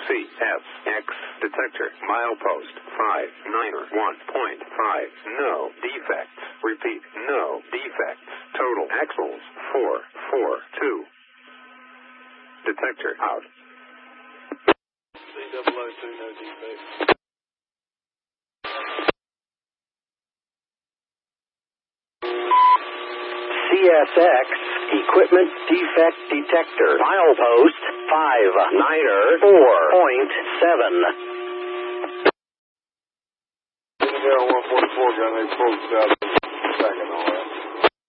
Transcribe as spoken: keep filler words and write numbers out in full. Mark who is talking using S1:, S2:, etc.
S1: C S X detector milepost five niner one point five. No defects. Repeat, no defects. Total axles four four two. Detector out.
S2: C double O two, no defects.
S3: C S X equipment defect detector milepost five niner four point seven.
S2: one forty-four got a full south.